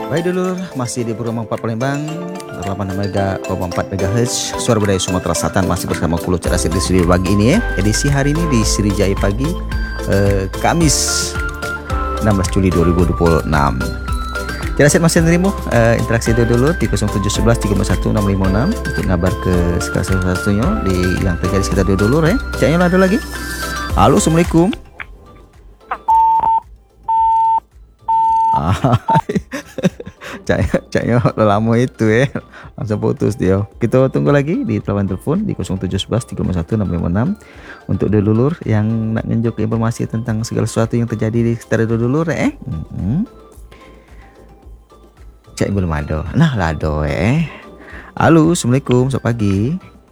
Baik dulu, masih di Purwomang 4 Palembang 86,4 MHz Suara Budaya Sumatera Selatan. Masih bersama Kulo Cerdas di studio pagi ini ya. Edisi hari ini di Sriwijaya Pagi, Kamis 16 Juli 2026. Cerdas masih nerimo interaksi dulu di 0711 351 656 untuk ngabar ke segala sesuatunya di yang terjadi sekitar dulu ya. Caknya ada lagi. Halo, Assalamualaikum. Caknya lama itu ya, langsung putus dia. Kita tunggu lagi di telepon di 0711 351 656 untuk dulur yang nak ngenjuk informasi tentang segala sesuatu yang terjadi di sekitar dulur Cak belum ada. Nah lah ada Halo, Assalamualaikum, selamat pagi.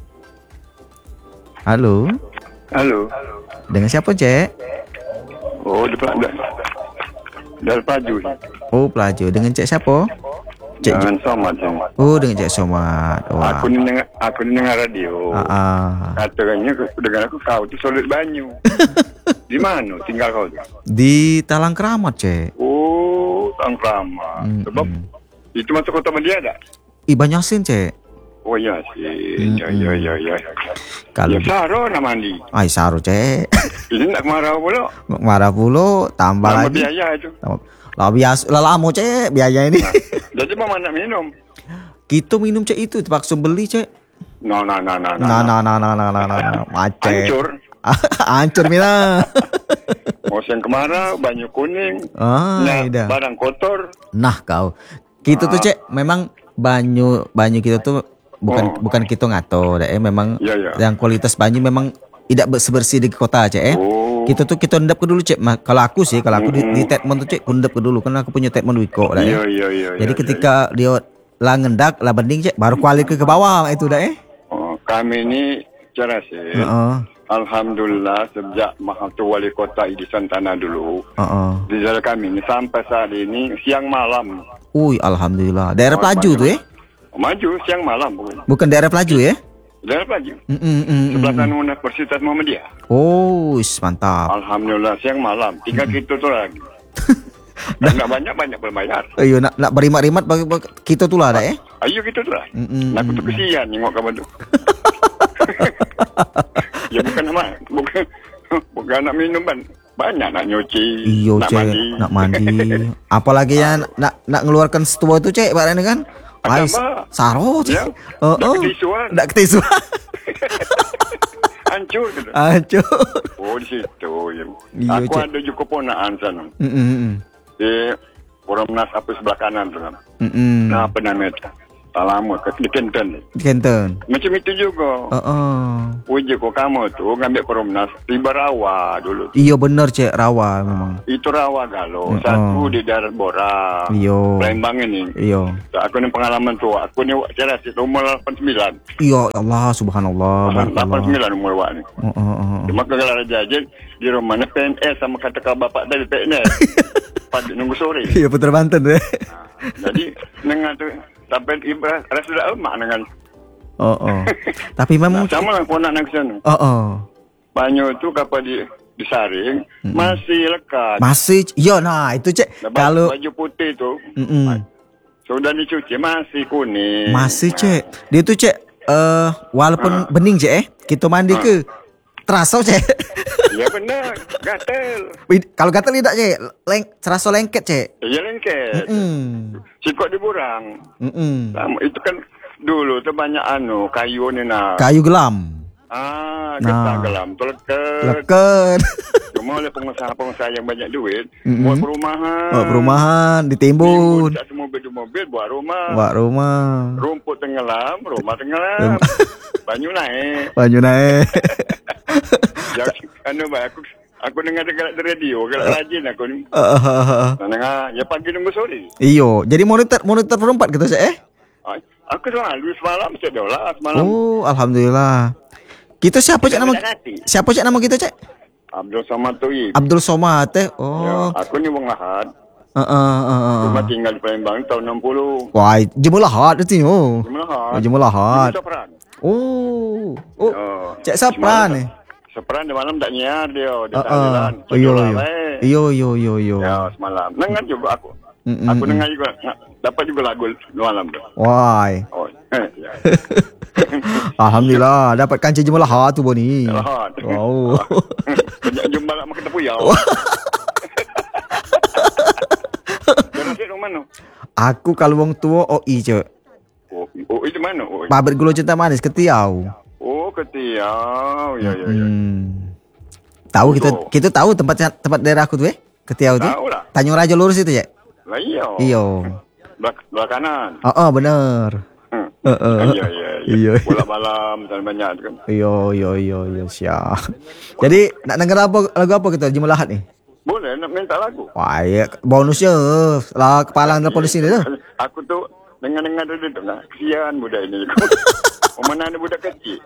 Halo. Dengan siapa, Cek? Oh, dari Pelaju. Oh, Pelaju. Dengan Cek siapa? Dengan Somad. Oh, dengan Cek Somad. Wah. Aku ni dengar radio. Katanya dengan aku kau tu solid Banyu. Di mana tinggal kau tu? Di Talang Keramat, Cek. Oh, Talang Keramat. Sebab itu masuk kota Media tak? Banyak sin, Cek. Oh ya sih. Ya. Kalau ya, Saro nak mandi. Saro, Cek. Ini nak marah pula. Tambah Lama lagi. Biaya itu. Lah biasa lama, Cek, biaya ini. Jadi mama nak minum. Kita minum, Cek, itu terpaksa beli, Cek. No. Macet. Hancur mina. Musim kemarau, banyu kuning. Barang kotor. Nah, kau. Kita tuh, Cek, memang banyu kita tuh bukan kita ngatur, memang yang kualitas banyu memang tidak sebersih di kota, Cek. Kita ndap ke dulu, Cek. Kalau aku di statement tuh, Cek, aku ndap ke dulu karena aku punya statement Wiko dah. Jadi ketika dia lah ngendak lah bening, Cek, baru kuali ke bawah itu dah. Kami ini cara sih. Alhamdulillah sejak Mahathir Wali Kota Idi Santana dulu. Di jalan kami ini sampai saat ini siang malam. Alhamdulillah. Daerah Pelaju tuh Maju siang malam. Bukan daerah Pelaju ya? Daerah Pelaju. Sebelah sana Universitas Muhammadiyah. Mantap. Alhamdulillah siang malam. Tinggal kita tu lagi. Nak banyak berbayar. Ayo nak berimat-rimat bagi kita tu lah dah Ayo kita tu lah. Aku tu kesian tengok kamu tu. Ya bukan nak minum banyak nak nyuci. Nak Cek, mandi. Nak mandi. Apalagi yang nak ngeluarkan setua tu, Cek, barang ni kan. Saro, Cek. Ya. Nak ketisuan. Hancur gitu. Oh, di situ. Ya. Aku Cek. ada juga ponaan sana. Di Oromnas apa sebelah kanan tu kan. Nah, apa namanya? Tak lama di Kenten. Macam itu juga. Uji kok kamu tu ngambil Perumnas tiba rawa dulu. Iya benar, Cek, rawa memang. Itu rawa galau. Satu di darat Bora. Palembang ini. Aku ni pengalaman tu. Aku ni cerdas umur 89. Iya, Allah subhanallah. 89 umur awak ni. Cuma kalau jajan di rumah ni PNS sama kata bapak tadi PNS. Pada nunggu sore. Iya, Putra Banten deh. Jadi dengan tu sampai ibarat rasa mak dengan. Tapi memang sama lah ponak nak sana. Banyu tu kapal disaring masih lekat. Masih. Nah itu, Cek. Kalau baju putih tu sudah dicuci masih kuning. Masih, Cek. Dia tu, Cek, walaupun bening, Cek, kita mandi ke terasa, Cek. Ya benar, gatel. Kalau gatel tidak, Cek, terasa lengket, Cek. Ya lengket. Sikot diburang. Itu kan dulu tu banyak kayu ni nak. Kayu gelam. Getah gelam tu leket. Cuma oleh pengusaha yang banyak duit buat perumahan ditimbun. Tak semua mobil buat rumah. Rumput tenggelam, rumah tenggelam. Banyu naik. Aku dengar dekat radio, kalau rajin aku ni. Dengar, ya pagi nunggu sore. Iyo, jadi monitor perempat gitu, Cek, Aku selalu semalam sedolah semalam. Alhamdulillah. Kita siapa, Cek, nama? Siapa, Cek, nama kita, Cek? Abdul Somad Tuib. Abdul Somad, Ya, aku ni Wong Lahad. Cuma tinggal di Palembang tahun 60. Wah, Jemur Lahad itu. Jemur Lahad. Cek Sapran ni. Seperan di malam tak nyiar dia. Iyo. Ya, semalam. Dengar juga aku. Aku dengar juga, dapat juga lagu malam tu. Why? Oh, ya. Alhamdulillah, dapat kancing jemalah tu Boni. Wow. Banyak jumpa nak makan tepuyau. Dari mana? Aku kalau wong tua OI je. Oh, itu mana? Pabrik gula cinta manis Ketiau. Oh, Ketiau. Ya. Tahu kita tahu tempat daerah aku tu Ketiau tu. Tahu lah. Tanjung Raja lurus itu je. Lah iya. Iyo. Belah kanan. Benar. Iya. Bola malam dan banyak tu kan. Iyo siap. Jadi nak dengar lagu apa kita Jemaah Lahad ni? Boleh nak minta lagu. Wah, ya bonusnya lah kepala dalam polisi ni tu. Aku tu dengar dulu tu lah. Kesian budak ini. Mana ada budak kecil.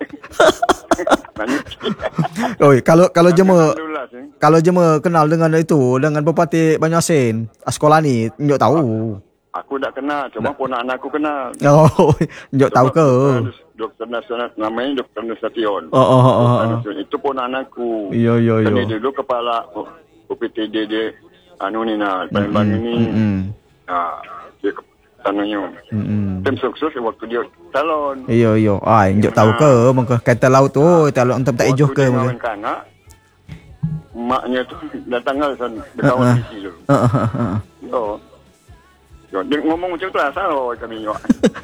Oi, kalau jema kenal dengan itu, dengan Bupati Banyuasin, sekolah ni, njok tahu. Aku tak kenal, cuma ponakan aku kenal. Oh, njok tahu ke? Doktor Nasional, namanya Doktor Nasution. Itu ponakan aku. Iya. Dia dulu kepala UPTD dia, ni Palembang ini. Dia tanahnya. Tim sukses waktu dia calon. Iya. Njok tahu ke? Maka kata laut tu, kalau entah tak hijau ke? Waktu dia kanak, maknya tu datang ke sana, berkawan di sini dulu. Dia ngomong macam tu lah, salah kami ni.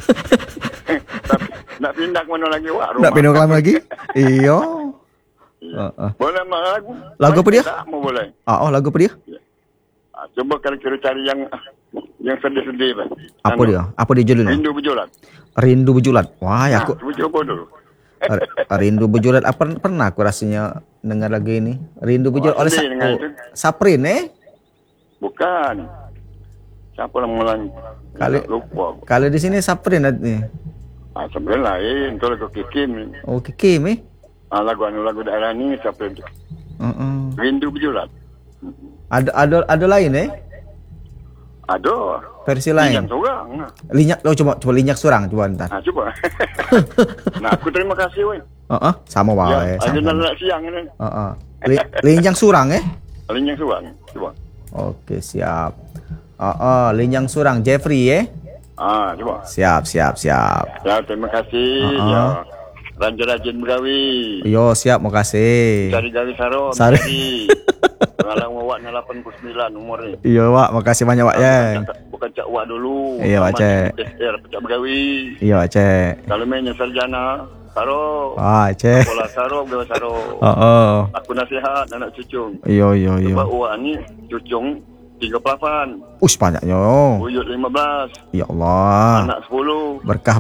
Nak pindah ke mana lagi, Wak? Nak pindah ke mana lagi? Iya. Boleh mak lagu? Lagu apa dia? Tak mau boleh. Lagu apa dia? Coba kira-kira cari yang sedih-sedih lah. Apa dia? Apa dia judulnya? Rindu Berjulat. Rindu Berjulat. Wah, aku coba dulu. Rindu Berjulat. Pernah aku rasanya dengar lagu ini. Rindu Berjulat oleh Saprin Bukan. Siapa lah mengulang? Lupa. Kalau di sini Saprin ni. Saprin lain. Itu lagu Kikim. Oh, Kikim lagu daerah ni Saprin. Rindu Berjulat. Ada lain Ada. Versi lain. Linyak Surang. Coba Linyak Surang coba entar. Coba. Nah, aku terima kasih weh. Sama wae. Ada nak siang ni. Linyak Surang Linyak Surang. Coba. Okey, siap. Linyak Surang Jeffrey coba. Siap. Ya, terima kasih. Ya. Rajin bergawi. Yo, siap, makasih. Cari gawi Saro. Pengalaman Wak ni 89 umur ni. Iya, Wak. Makasih banyak, Wak. Bukan Cak Wak dulu. Iya, Wak, Cek. Cak bergawi. Iya, Wak, Cek. Kalau mainnya sarjana, Saro. Cek. Sekolah Saro, gawe Saro. Aku nasihat anak cucung. Iya. Sebab Wak ni cucung 3 pelafan. Banyaknya. Buyut 15. Ya Allah. Anak 10. Berkah.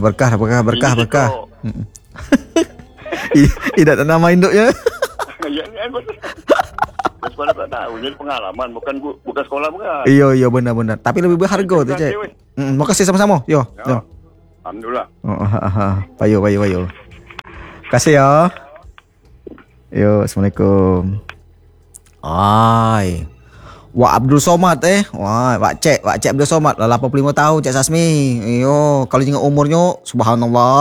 Tidak nama induknya. Ya, ni aku. Sekolah tak tahu, jadi pengalaman, bukan sekolah bukan. Iya benar. Tapi lebih berharga tu, Cik. Makasih sama-sama. Yo. Alhamdulillah. Payo. Kasih ya. Yo, Assalamualaikum. Wak Abdul Somad Wak Cek Abdul Somad lah 85 tahun Cik Sasmi. Iyo, kalau jangan umurnya subhanallah.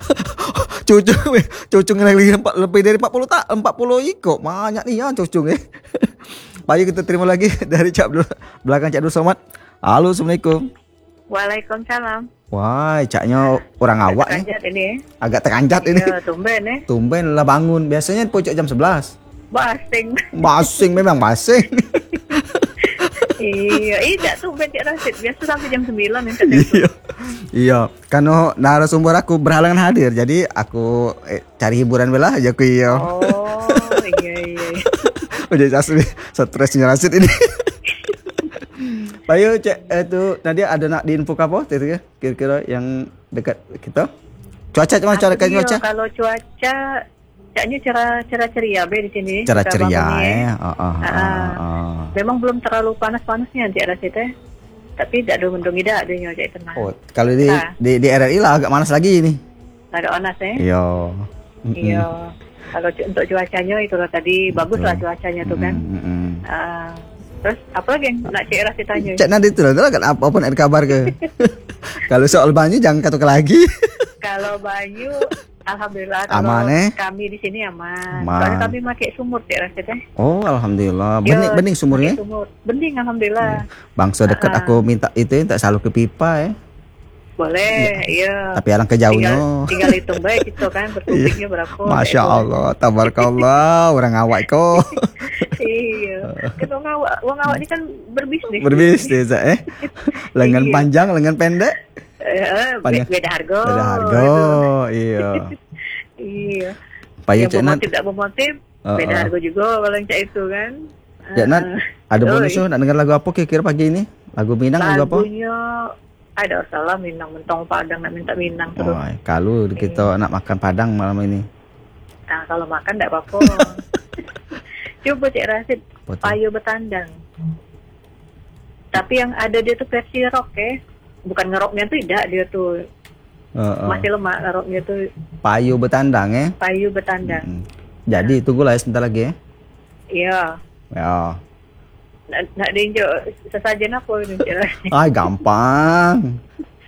Cucung lagi lebih dari 40 tak 40 ikut. Banyak ni cucung Baik, kita terima lagi dari Cik Abdul belakang Cik Abdul Somad. Halo, Assalamualaikum. Waalaikumsalam. Wah, Caknya orang awak ni. Agak teranjat ini. Ya, tumben lah bangun. Biasanya pojok jam 11. Basing memang basing. Iya, tak tumben Cik Rasid. Biasa sampai jam 9 Iya, karena narasumber aku berhalangan hadir, jadi aku cari hiburan bela aja aku iya. Iya. Udah stresnya Rasid ini. Bayu Cek itu tadi ada nak diinfo apa kira-kira yang dekat kita? Cuaca macam cuaca? Kalau cuaca Caknya cara ceria di sini. Cara ceria Memang belum terlalu panas-panasnya Cik Rasid tapi tak ada mendung ida dia Cik tenang. Kalau di RRI lah agak panas lagi ni. Ada panas Iya. Kalau untuk cuacanya itulah tadi baguslah cuacanya tu kan. Terus apa lagi yang nak Cik Rasid tanya? Cik Nadi tu lah kan apa nak ada kabar ke? Kalau soal banyu jangan kata lagi. Kalau banyu Alhamdulillah. Aman Kami di sini aman. Aman. Soalnya kami pakai sumur Cik Rasid Oh, alhamdulillah. Bening sumurnya? Sumur. Bening alhamdulillah. Bangsa dekat aku minta itu tak selalu ke pipa Boleh, iya. Tapi alangkah jauhnya. Tinggal hitung baik itu kan bertubingnya berapa. Masya Allah, tabarakallah, orang awak kok. Iya. Kita wong awak ini kan berbisnis. Berbisnis lengan panjang, lengan pendek. Beda harga. Iya. Iya. Payah Cik Nat tidak memotif, beda harga juga kalau yang itu kan. Cik Nat, ada bonus nak dengar lagu apa kira-kira pagi ini? Lagu Minang lagu apa? Lagunya ada salah Minang mentong Padang nak minta Minang terus. Kalau kita nak makan Padang malam ini. Nah, kalau makan enggak apa-apa. Coba Cik Rasid, Payo Betandang. Tapi yang ada dia tuh versi rock bukan ngeroknya tuh tidak dia tuh. Masih lemah ngeroknya tuh. Payo Betandang Payo Betandang. Jadi tunggulah sebentar lagi Iya. Ya. Nak diinjak sesajen apa ini Cik Rasid? Gampang.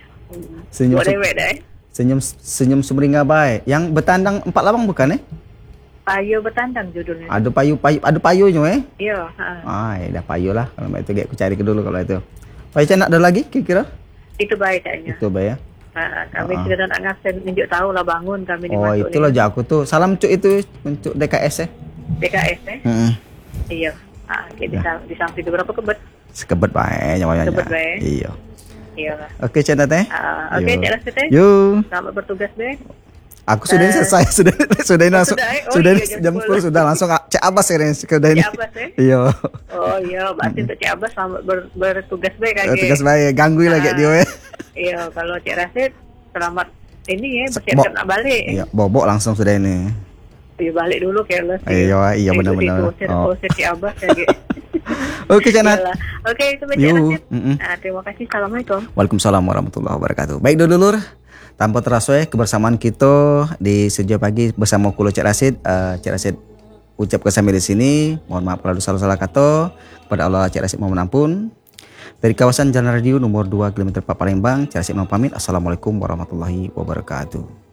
Senyum sumringah baik. Yang Betandang 4 labang bukan Payo Betandang judulnya. Ada payunya Iya, dah payo lah. Kalau itu aku cari ke dulu kalau itu. Payo nak ada lagi kira-kira? Itu baik kayaknya. Itu baik ya. Kami sudah nak ngasen tunjuk tahu lah bangun kami di Masuk. Oh, itulah aku tuh. Salam cuk itu untuk DKS DKS Iya. Di samping itu berapa kebet? Sekebet baik nyawanya. Sekebet baik. Iya. Iyalah. Oke, Cik Nat Oke, Cik Rasid Yuk. Selamat bertugas Aku sudah selesai, sudah langsung, jam 10 sudah langsung Cik Abbas ini. Cik Abbas Iya. Oh iya, berarti untuk Cik Abbas selamat bertugas baik lagi. Bertugas baik, ganggu lagi dia Iya, kalau Cik Rasid selamat ini bersiap nak balik. Iya, bobok langsung sudah ini. Iya, balik dulu careless. Iya benar-benar. Cik Abbas lagi. Oke, Cik Nat. Oke, itu Cik Rasid. Terima kasih. Assalamualaikum. Waalaikumsalam warahmatullahi wabarakatuh. Baik dulur, tanpa terasa kebersamaan kita di Seja Pagi bersama Kulo Cik Rasid. Cik Rasid ucapkan sampai di sini. Mohon maaf kalau ada salah-salah kata. Kepada Allah Cik Rasid mohon ampun. Dari kawasan Jalan Radio nomor 2 km 4 Palembang, Cik Rasid mohon pamit. Assalamualaikum warahmatullahi wabarakatuh.